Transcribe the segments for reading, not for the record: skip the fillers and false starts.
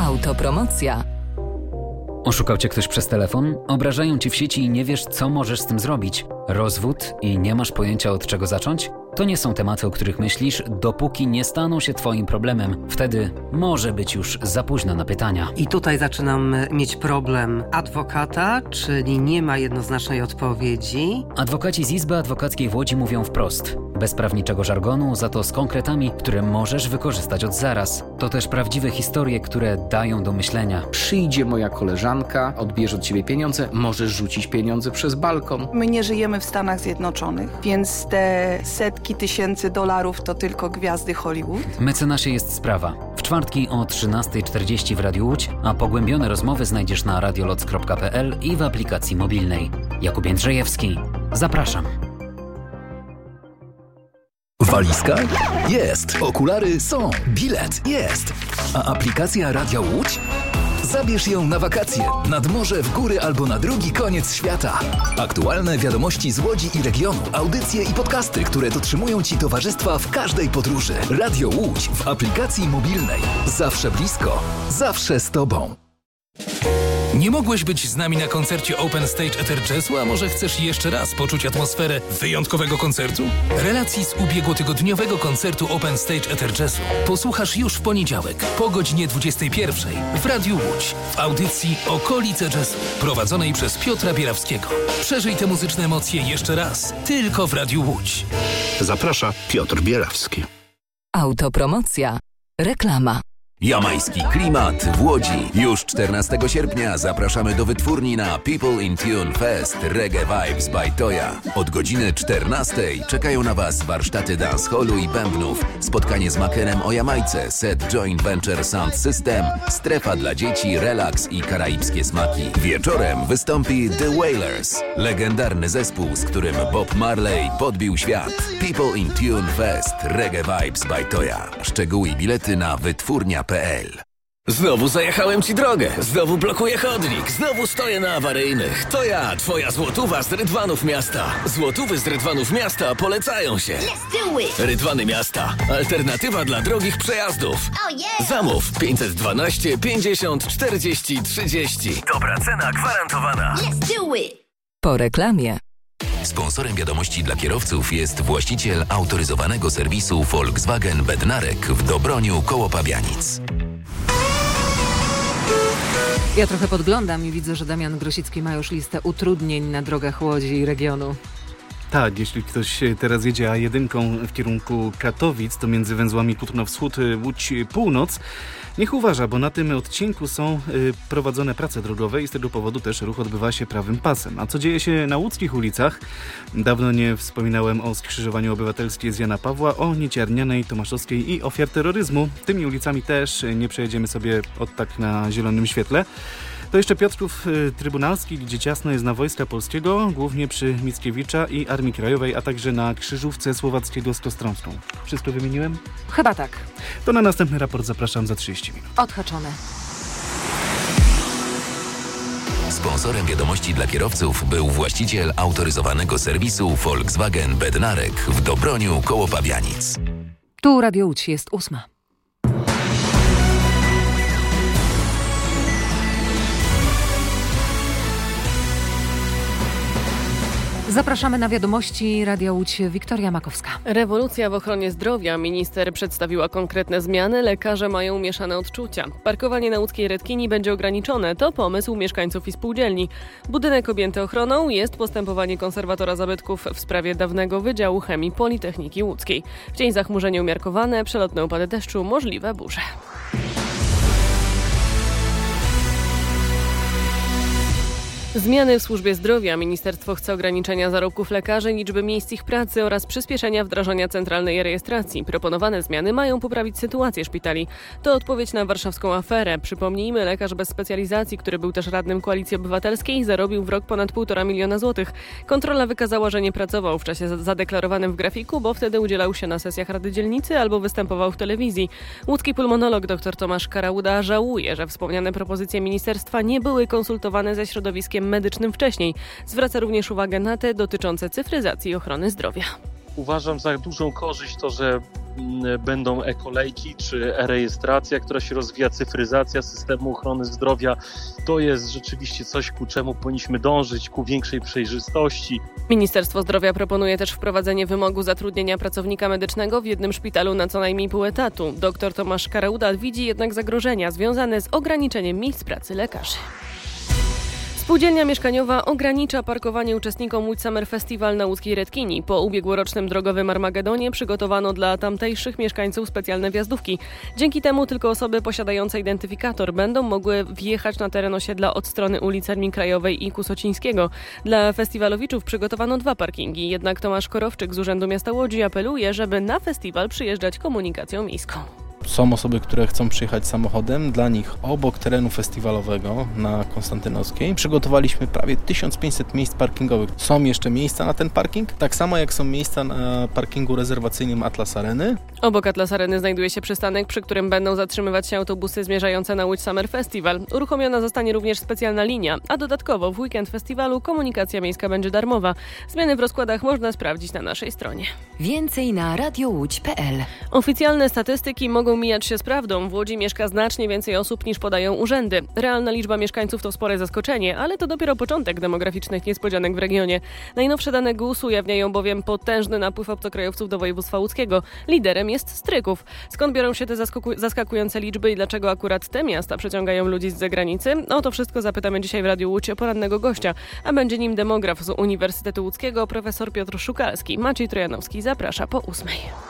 Autopromocja. Oszukał cię ktoś przez telefon? Obrażają cię w sieci i nie wiesz, co możesz z tym zrobić? Rozwód i nie masz pojęcia, od czego zacząć? To nie są tematy, o których myślisz, dopóki nie staną się twoim problemem. Wtedy może być już za późno na pytania. I tutaj zaczynam mieć problem adwokata, czyli nie ma jednoznacznej odpowiedzi. Adwokaci z Izby Adwokackiej w Łodzi mówią wprost. Bez prawniczego żargonu, za to z konkretami, które możesz wykorzystać od zaraz. To też prawdziwe historie, które dają do myślenia. Przyjdzie moja koleżanka, odbierze od ciebie pieniądze, możesz rzucić pieniądze przez balkon. My nie żyjemy w Stanach Zjednoczonych, więc te setki tysięcy dolarów to tylko gwiazdy Hollywood. Mecenasie jest sprawa. W czwartki o 13:40 w Radiu Łódź, a pogłębione rozmowy znajdziesz na radioloc.pl i w aplikacji mobilnej. Jakub Jędrzejewski. Zapraszam. Walizka? Jest. Okulary są. Bilet? Jest. A aplikacja Radia Łódź? Zabierz ją na wakacje, nad morze, w góry albo na drugi koniec świata. Aktualne wiadomości z Łodzi i regionu, audycje i podcasty, które dotrzymują Ci towarzystwa w każdej podróży. Radio Łódź w aplikacji mobilnej. Zawsze blisko, zawsze z Tobą. Nie mogłeś być z nami na koncercie Open Stage Ether Jazzu, a może chcesz jeszcze raz poczuć atmosferę wyjątkowego koncertu? Relacji z ubiegłotygodniowego koncertu Open Stage Ether Jazzu posłuchasz już w poniedziałek po godzinie 21 w Radiu Łódź w audycji Okolice Jazzu prowadzonej przez Piotra Bierawskiego. Przeżyj te muzyczne emocje jeszcze raz, tylko w Radiu Łódź. Zaprasza Piotr Bierawski. Autopromocja. Reklama. Jamajski klimat w Łodzi. Już 14 sierpnia zapraszamy do wytwórni na People in Tune Fest Reggae Vibes by Toya. Od godziny 14 czekają na Was warsztaty dancehallu i bębnów, spotkanie z makerem o Jamajce, set Joint Venture Sound System, strefa dla dzieci, relaks i karaibskie smaki. Wieczorem wystąpi The Wailers, legendarny zespół, z którym Bob Marley podbił świat. People in Tune Fest Reggae Vibes by Toya. Szczegóły i bilety na wytwórnia.pl. Znowu zajechałem Ci drogę, znowu blokuję chodnik, znowu stoję na awaryjnych. To ja, Twoja złotówa z Rydwanów Miasta. Złotówy z Rydwanów Miasta polecają się. Rydwany Miasta. Alternatywa dla drogich przejazdów. Zamów 512 50 40 30. Dobra cena gwarantowana. Po reklamie. Sponsorem wiadomości dla kierowców jest właściciel autoryzowanego serwisu Volkswagen Bednarek w Dobroniu koło Pabianic. Ja trochę podglądam i widzę, że Damian Grosicki ma już listę utrudnień na drogach Łodzi i regionu. Tak, jeśli ktoś teraz jedzie A1 w kierunku Katowic, to między węzłami Kutno Wschód, Łódź Północ, niech uważa, bo na tym odcinku są prowadzone prace drogowe i z tego powodu też ruch odbywa się prawym pasem. A co dzieje się na łódzkich ulicach? Dawno nie wspominałem o skrzyżowaniu obywatelskim z Jana Pawła, o Nieciarnianej, Tomaszowskiej i ofiar terroryzmu. Tymi ulicami też nie przejedziemy sobie od tak na zielonym świetle. To jeszcze Piotrków Trybunalski, gdzie ciasno jest na Wojska Polskiego, głównie przy Mickiewicza i Armii Krajowej, a także na krzyżówce Słowackiego z Kostromską. Wszystko wymieniłem? Chyba tak. To na następny raport zapraszam za 30 minut. Odhaczone. Sponsorem wiadomości dla kierowców był właściciel autoryzowanego serwisu Volkswagen Bednarek w Dobroniu koło Pabianic. Tu Radio Łódź, jest 8. Zapraszamy na wiadomości Radia Łódź. Wiktoria Makowska. Rewolucja w ochronie zdrowia. Minister przedstawiła konkretne zmiany. Lekarze mają mieszane odczucia. Parkowanie na łódzkiej Redkini będzie ograniczone. To pomysł mieszkańców i spółdzielni. Budynek objęty ochroną. Jest postępowanie konserwatora zabytków w sprawie dawnego Wydziału Chemii Politechniki Łódzkiej. W dzień zachmurzenie umiarkowane, przelotne opady deszczu, możliwe burze. Zmiany w służbie zdrowia. Ministerstwo chce ograniczenia zarobków lekarzy, liczby miejsc ich pracy oraz przyspieszenia wdrażania centralnej rejestracji. Proponowane zmiany mają poprawić sytuację szpitali. To odpowiedź na warszawską aferę. Przypomnijmy, lekarz bez specjalizacji, który był też radnym Koalicji Obywatelskiej, zarobił w rok ponad 1,5 miliona złotych. Kontrola wykazała, że nie pracował w czasie zadeklarowanym w grafiku, bo wtedy udzielał się na sesjach Rady Dzielnicy albo występował w telewizji. Łódzki pulmonolog dr Tomasz Karauda żałuje, że wspomniane propozycje ministerstwa nie były konsultowane ze środowiskiem medycznym wcześniej. Zwraca również uwagę na te dotyczące cyfryzacji i ochrony zdrowia. uważam za dużą korzyść to, że będą ekolejki czy e-rejestracja, która się rozwija, cyfryzacja systemu ochrony zdrowia. To jest rzeczywiście coś, ku czemu powinniśmy dążyć, ku większej przejrzystości. Ministerstwo Zdrowia proponuje też wprowadzenie wymogu zatrudnienia pracownika medycznego w jednym szpitalu na co najmniej pół etatu. Dr Tomasz Karauda widzi jednak zagrożenia związane z ograniczeniem miejsc pracy lekarzy. Spółdzielnia mieszkaniowa ogranicza parkowanie uczestnikom Łódź Summer Festival na łódzkiej Redkini. Po ubiegłorocznym drogowym Armagedonie przygotowano dla tamtejszych mieszkańców specjalne wjazdówki. Dzięki temu tylko osoby posiadające identyfikator będą mogły wjechać na teren osiedla od strony ulic Armii Krajowej i Kusocińskiego. Dla festiwalowiczów przygotowano 2 parkingi, jednak Tomasz Korowczyk z Urzędu Miasta Łodzi apeluje, żeby na festiwal przyjeżdżać komunikacją miejską. Są osoby, które chcą przyjechać samochodem. Dla nich obok terenu festiwalowego na Konstantynowskiej przygotowaliśmy prawie 1500 miejsc parkingowych. Są jeszcze miejsca na ten parking, tak samo jak są miejsca na parkingu rezerwacyjnym Atlas Areny. Obok Atlas Areny znajduje się przystanek, przy którym będą zatrzymywać się autobusy zmierzające na Łódź Summer Festival. Uruchomiona zostanie również specjalna linia, a dodatkowo w weekend festiwalu komunikacja miejska będzie darmowa. Zmiany w rozkładach można sprawdzić na naszej stronie. Więcej na radiołódź.pl. Oficjalne statystyki mogą mijać się z prawdą. W Łodzi mieszka znacznie więcej osób niż podają urzędy. Realna liczba mieszkańców to spore zaskoczenie, ale to dopiero początek demograficznych niespodzianek w regionie. Najnowsze dane GUS ujawniają bowiem potężny napływ obcokrajowców do województwa łódzkiego. Liderem jest Stryków. Skąd biorą się te zaskakujące liczby i dlaczego akurat te miasta przyciągają ludzi z zagranicy? O to wszystko zapytamy dzisiaj w Radiu Łódź porannego gościa, a będzie nim demograf z Uniwersytetu Łódzkiego, profesor Piotr Szukalski. Maciej Trojanowski zaprasza po 8:00.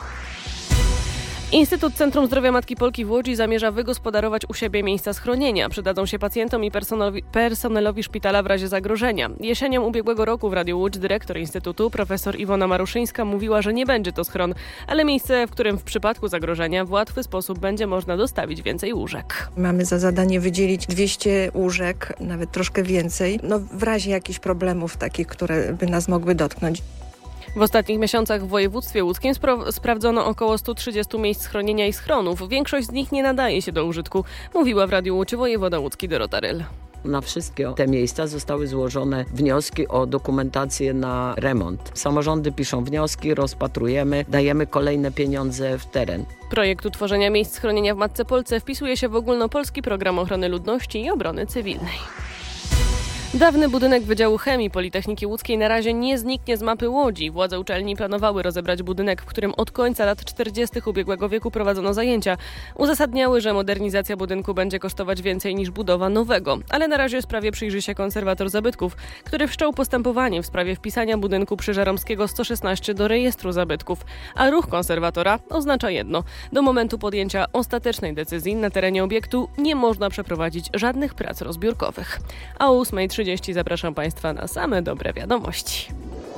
Instytut Centrum Zdrowia Matki Polki w Łodzi zamierza wygospodarować u siebie miejsca schronienia. Przydadzą się pacjentom i personelowi szpitala w razie zagrożenia. Jesienią ubiegłego roku w Radiu Łódź dyrektor Instytutu, profesor Iwona Maruszyńska, mówiła, że nie będzie to schron, ale miejsce, w którym w przypadku zagrożenia w łatwy sposób będzie można dostawić więcej łóżek. Mamy za zadanie wydzielić 200 łóżek, nawet troszkę więcej, w razie jakichś problemów takich, które by nas mogły dotknąć. W ostatnich miesiącach w województwie łódzkim sprawdzono około 130 miejsc schronienia i schronów. Większość z nich nie nadaje się do użytku, mówiła w Radiu Łódź wojewoda łódzki Dorota Ryl. Na wszystkie te miejsca zostały złożone wnioski o dokumentację na remont. Samorządy piszą wnioski, rozpatrujemy, dajemy kolejne pieniądze w teren. Projekt utworzenia miejsc schronienia w Matce Polce wpisuje się w ogólnopolski program ochrony ludności i obrony cywilnej. Dawny budynek Wydziału Chemii Politechniki Łódzkiej na razie nie zniknie z mapy Łodzi. Władze uczelni planowały rozebrać budynek, w którym od końca lat 40. ubiegłego wieku prowadzono zajęcia. Uzasadniały, że modernizacja budynku będzie kosztować więcej niż budowa nowego. Ale na razie sprawie przyjrzy się konserwator zabytków, który wszczął postępowanie w sprawie wpisania budynku przy Żeromskiego 116 do rejestru zabytków. A ruch konserwatora oznacza jedno. Do momentu podjęcia ostatecznej decyzji na terenie obiektu nie można przeprowadzić żadnych prac rozbiórkowych. A o 8:30 zapraszam Państwa na same dobre wiadomości.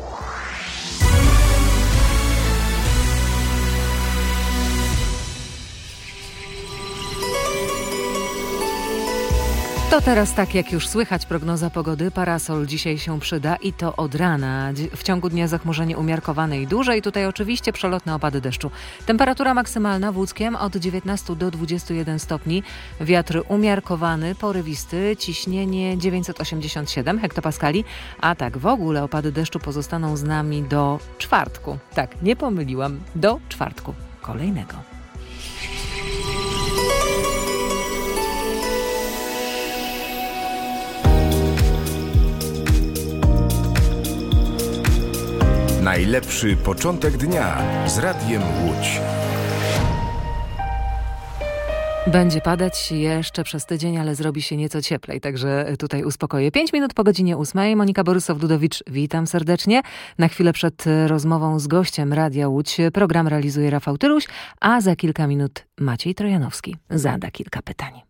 To teraz tak jak już słychać, prognoza pogody, parasol dzisiaj się przyda i to od rana. W ciągu dnia zachmurzenie umiarkowane i duże i tutaj oczywiście przelotne opady deszczu. Temperatura maksymalna w Łódzkiem od 19 do 21 stopni. Wiatr umiarkowany, porywisty, ciśnienie 987 hektopaskali. A tak w ogóle opady deszczu pozostaną z nami do czwartku. Tak, nie pomyliłam, do czwartku kolejnego. Najlepszy początek dnia z Radiem Łódź. Będzie padać jeszcze przez tydzień, ale zrobi się nieco cieplej, także tutaj uspokoję. 5 minut po godzinie 8. Monika Borysow-Dudowicz, witam serdecznie. Na chwilę przed rozmową z gościem Radia Łódź program realizuje Rafał Tyluś, a za kilka minut Maciej Trojanowski zada kilka pytań.